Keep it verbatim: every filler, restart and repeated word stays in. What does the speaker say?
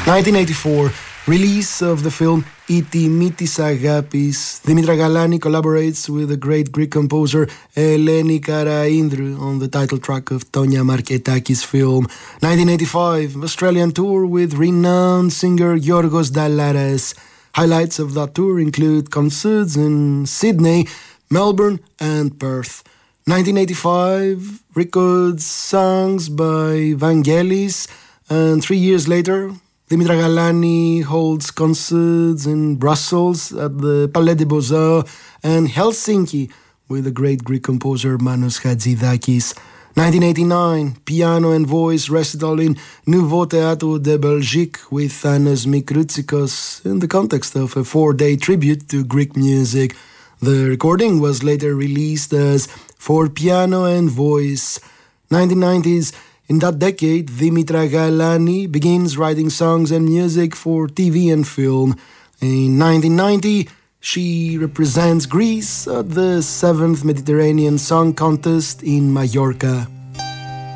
nineteen eighty-four, release of the film Iti Mitis Agapis. Dimitra Galani collaborates with the great Greek composer Eleni Karaindrou on the title track of Tonia Marketakis' film. nineteen eighty-five, Australian tour with renowned singer Yorgos Dallaras. Highlights of that tour include concerts in Sydney, Melbourne and Perth. nineteen eighty-five, records songs by Vangelis, and three years later, Dimitra Galani holds concerts in Brussels at the Palais des Beaux-Arts and Helsinki with the great Greek composer Manos Hatzidakis. nineteen eighty-nine, piano and voice recital in Nouveau Théâtre de Belgique with Thanos Mikroutsikos in the context of a four-day tribute to Greek music. The recording was later released as For Piano and Voice. nineteen nineties, in that decade, Dimitra Galani begins writing songs and music for T V and film. In nineteen ninety, she represents Greece at the seventh Mediterranean Song Contest in Mallorca.